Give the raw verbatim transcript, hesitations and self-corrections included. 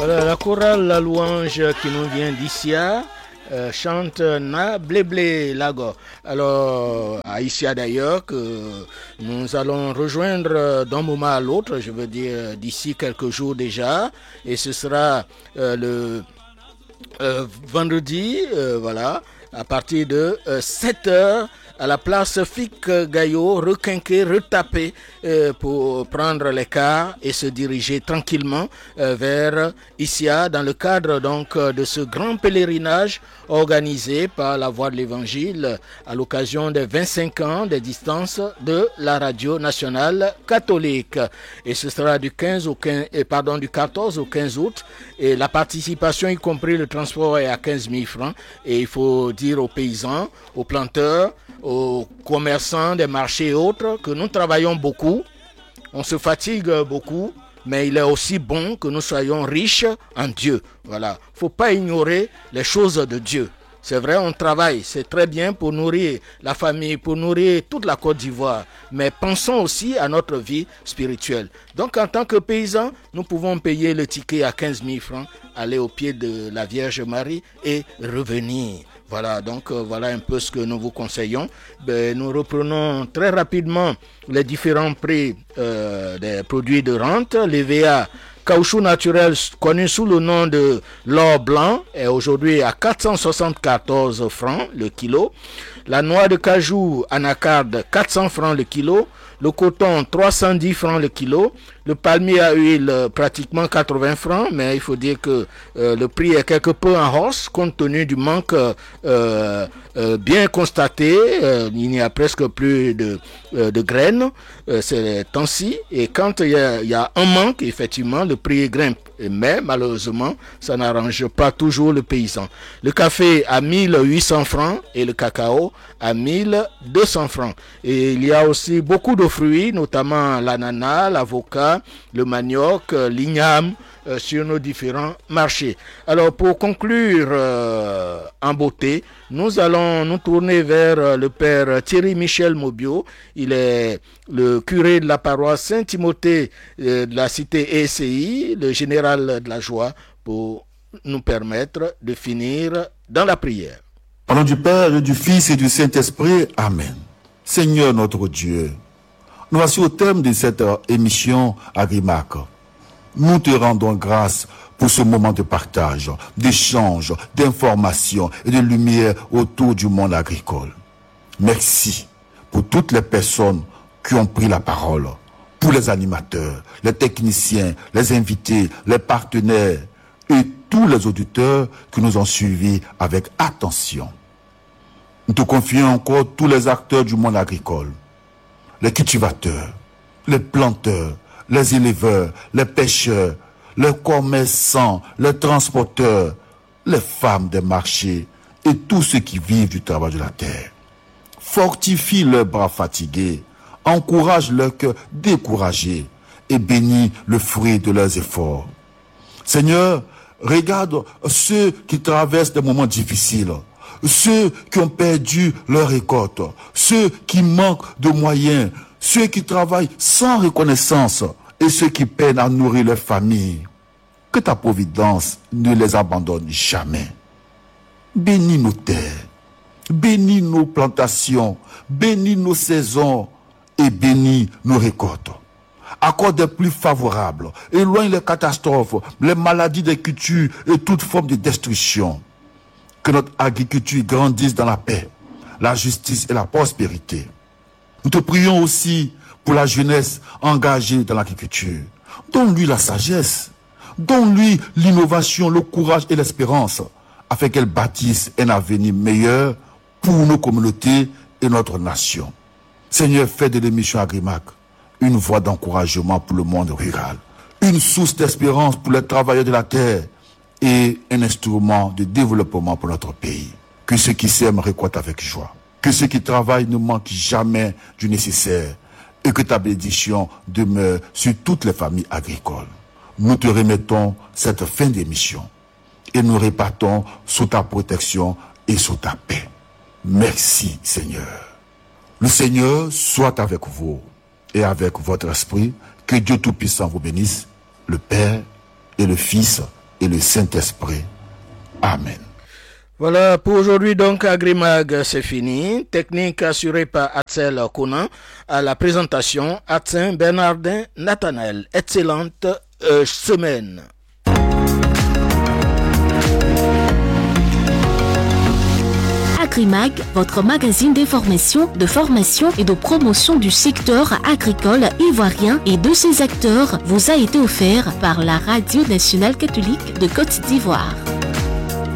Voilà, la chorale La Louange qui nous vient d'Issia euh, chante Na Bléblé Lago. Alors, à Issia d'ailleurs, que nous allons rejoindre d'un moment à l'autre, je veux dire d'ici quelques jours déjà, et ce sera euh, le euh, vendredi, euh, voilà, à partir de euh, sept heures. À la place Fic Gaillot, requinquer, retaper euh, pour prendre les cars et se diriger tranquillement euh, vers Issia dans le cadre donc de ce grand pèlerinage organisé par la Voix de l'Évangile à l'occasion des vingt-cinq ans des distances de la radio nationale catholique. Et ce sera du quinze au quinze, pardon, du quatorze au quinze août. Et la participation, y compris le transport, est à quinze mille francs. Et il faut dire aux paysans, aux planteurs, aux commerçants des marchés et autres que nous travaillons beaucoup, on se fatigue beaucoup, mais il est aussi bon que nous soyons riches en Dieu. Voilà, faut pas ignorer les choses de Dieu. C'est vrai, on travaille, c'est très bien pour nourrir la famille, pour nourrir toute la Côte d'Ivoire, mais pensons aussi à notre vie spirituelle. Donc en tant que paysans, nous pouvons payer le ticket à quinze mille francs, aller au pied de la Vierge Marie et revenir. Voilà, donc euh, voilà un peu ce que nous vous conseillons. Ben, nous reprenons très rapidement les différents prix euh, des produits de rente. L'E V A caoutchouc naturel connu sous le nom de l'or blanc est aujourd'hui à quatre cent soixante-quatorze francs le kilo. La noix de cajou anacarde quatre cents francs le kilo. Le coton trois cent dix francs le kilo. Le palmier à huile euh, pratiquement quatre-vingts francs, mais il faut dire que euh, le prix est quelque peu en hausse compte tenu du manque euh, euh, bien constaté. Euh, il n'y a presque plus de, euh, de graines euh, ces temps-ci. Et quand il y, a, il y a un manque, effectivement, le prix grimpe. Mais malheureusement, ça n'arrange pas toujours le paysan. Le café à mille huit cents francs et le cacao à mille deux cents francs. Et il y a aussi beaucoup de fruits, notamment l'ananas, l'avocat, le manioc, l'igname, euh, sur nos différents marchés. Alors pour conclure euh, en beauté, nous allons nous tourner vers euh, le père Thierry Michel Mobio. Il est le curé de la paroisse Saint-Timothée euh, de la cité E C I, le général de la joie, pour nous permettre de finir dans la prière. Au nom du Père, du Fils et du Saint-Esprit, Amen. Seigneur notre Dieu, nous voici au terme de cette émission Agrimac. Nous te rendons grâce pour ce moment de partage, d'échange, d'information et de lumière autour du monde agricole. Merci pour toutes les personnes qui ont pris la parole, pour les animateurs, les techniciens, les invités, les partenaires et tous les auditeurs qui nous ont suivis avec attention. Nous te confions encore tous les acteurs du monde agricole, les cultivateurs, les planteurs, les éleveurs, les pêcheurs, les commerçants, les transporteurs, les femmes des marchés et tous ceux qui vivent du travail de la terre. Fortifie leurs bras fatigués, encourage leurs cœurs découragés et bénis le fruit de leurs efforts. Seigneur, regarde ceux qui traversent des moments difficiles, ceux qui ont perdu leur récolte, ceux qui manquent de moyens, ceux qui travaillent sans reconnaissance et ceux qui peinent à nourrir leur famille. Que ta providence ne les abandonne jamais. Bénis nos terres, bénis nos plantations, bénis nos saisons et bénis nos récoltes. Accorde des pluies favorables, éloigne les catastrophes, les maladies des cultures et toute forme de destruction. Que notre agriculture grandisse dans la paix, la justice et la prospérité. Nous te prions aussi pour la jeunesse engagée dans l'agriculture. Donne-lui la sagesse, donne-lui l'innovation, le courage et l'espérance, afin qu'elle bâtisse un avenir meilleur pour nos communautés et notre nation. Seigneur, fais de l'émission Agrimac une voie d'encouragement pour le monde rural, une source d'espérance pour les travailleurs de la terre et un instrument de développement pour notre pays. Que ceux qui s'aiment récoltent avec joie, que ceux qui travaillent ne manquent jamais du nécessaire et que ta bénédiction demeure sur toutes les familles agricoles. Nous te remettons cette fin d'émission et nous répartons sous ta protection et sous ta paix. Merci Seigneur. Le Seigneur soit avec vous et avec votre esprit. Que Dieu Tout-Puissant vous bénisse, le Père et le Fils et le Saint-Esprit. Amen. Voilà, pour aujourd'hui, donc, Agrimag, c'est fini. Technique assurée par Atzel Kounan. À la présentation, Atsin Bernardin Nathanaël. Excellente euh, semaine. Agrimag, votre magazine d'information, de formation et de promotion du secteur agricole ivoirien et de ses acteurs, vous a été offert par la Radio nationale catholique de Côte d'Ivoire.